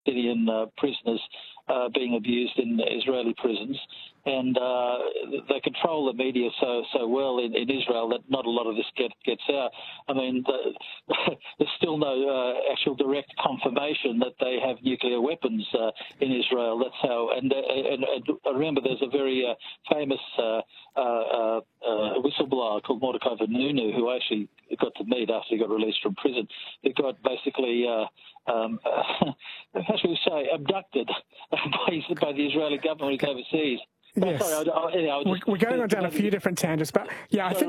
Palestinian prisoners being abused in Israeli prisons, and they control the media so well in Israel that not a lot of this gets out. I mean, there's still no actual direct confirmation that they have nuclear weapons in Israel. That's how. And I remember there's a very famous whistleblower called Mordecai Vanunu, who I actually got to meet after he got released from prison. He got basically, how should we say, abducted by the Israeli government when he's overseas. Yes. Sorry, we're going on down a few different tangents, but yeah, I think.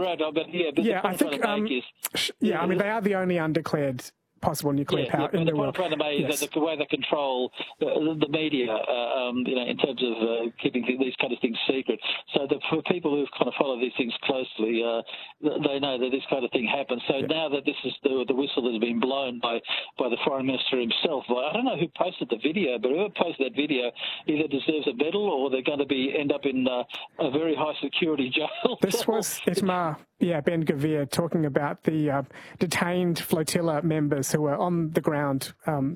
I mean, they are the only undeclared possible nuclear power in the world. The point I'm trying to make is that the way they control the media, in terms of keeping these kind of things secret. So for people who kind of follow these things closely, they know that this kind of thing happens. So now that this is the whistle has been blown by the Foreign Minister himself, I don't know who posted the video, but whoever posted that video either deserves a medal or they're going to end up in a very high security jail. This was Itamar Ben-Gvir talking about the detained flotilla members who were on the ground, and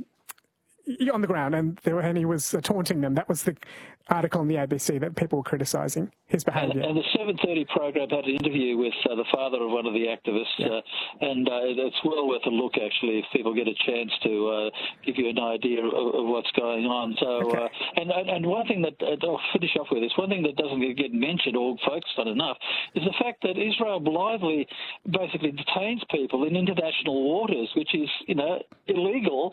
he was taunting them. That was the article in the ABC that people were criticising his behaviour. And the 7:30 program had an interview with the father of one of the activists, and it's well worth a look, actually, if people get a chance to give you an idea of what's going on. So, and one thing that I'll finish off with is one thing that doesn't get mentioned or focused on enough is the fact that Israel blithely basically detains people in international waters, which is, illegal.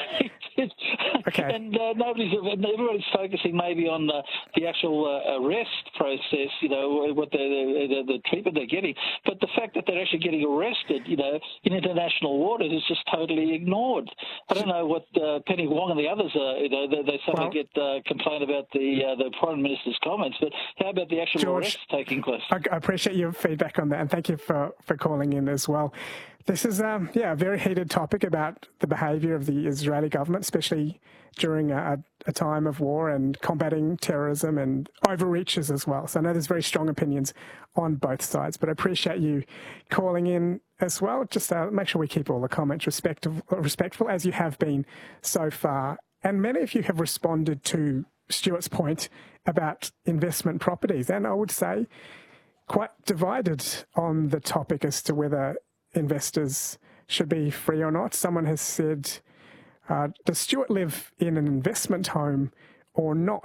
And everybody's focusing maybe on the actual arrest process, what the treatment they're getting. But the fact that they're actually getting arrested, in international waters is just totally ignored. I don't know what Penny Wong and the others they suddenly complain about the Foreign Minister's comments, but how about the actual arrests taking place? I appreciate your feedback on that, and thank you for calling in as well. This is a very heated topic about the behaviour of the Israeli government, especially during a time of war and combating terrorism and overreaches as well. So I know there's very strong opinions on both sides, but I appreciate you calling in as well. Just make sure we keep all the comments respectful, as you have been so far. And many of you have responded to Stuart's point about investment properties, and I would say quite divided on the topic as to whether investors should be free or not. Someone has said, does Stuart live in an investment home or not?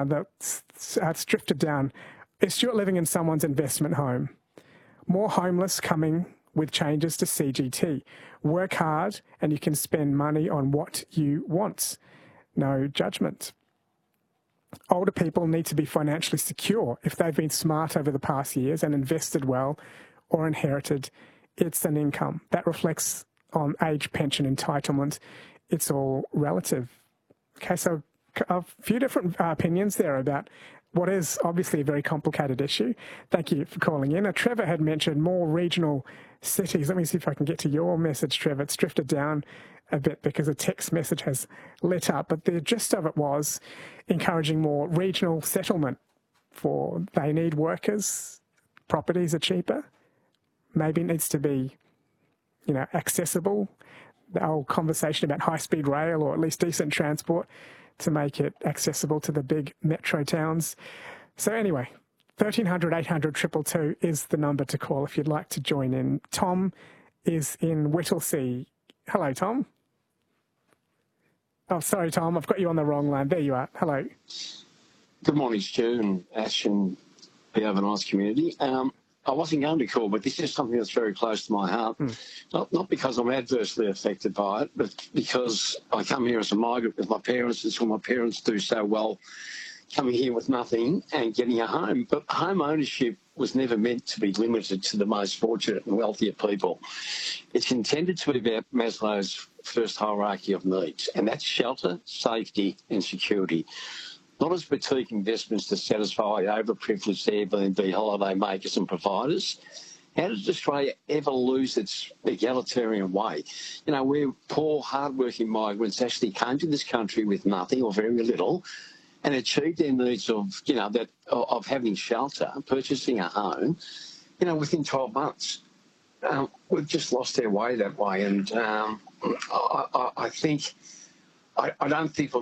That's drifted down. Is Stuart living in someone's investment home? More homeless coming with changes to CGT. Work hard and you can spend money on what you want. No judgment. Older people need to be financially secure. If they've been smart over the past years and invested well or inherited, it's an income. That reflects on age pension entitlement. It's all relative. Okay, so a few different opinions there about what is obviously a very complicated issue. Thank you for calling in. Trevor had mentioned more regional cities. Let me see if I can get to your message, Trevor. It's drifted down a bit because a text message has lit up, but the gist of it was encouraging more regional settlement for they need workers, properties are cheaper, maybe it needs to be, accessible. The whole conversation about high-speed rail or at least decent transport to make it accessible to the big metro towns. So anyway, 1300 800 222 is the number to call if you'd like to join in. Tom is in Whittlesea. Hello, Tom. Oh, sorry, Tom, I've got you on the wrong line. There you are. Hello. Good morning, Stu and Ash and the Overnice community. I wasn't going to call, but this is something that's very close to my heart. Not because I'm adversely affected by it, but because I come here as a migrant with my parents, and saw my parents do so well coming here with nothing and getting a home. But home ownership was never meant to be limited to the most fortunate and wealthier people. It's intended to be about Maslow's first hierarchy of needs, and that's shelter, safety and security. Not as boutique investments to satisfy overprivileged Airbnb holiday makers and providers. How did Australia ever lose its egalitarian way? Where poor, hard-working migrants actually came to this country with nothing or very little and achieved their needs of, of having shelter, purchasing a home, within 12 months. We've just lost our way that way, and I don't think